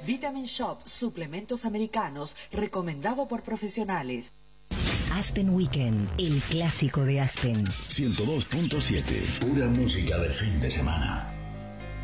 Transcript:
Vitamin Shop, suplementos americanos, recomendado por profesionales. Aspen Weekend, el clásico de Aspen. 102.7, pura música de fin de semana.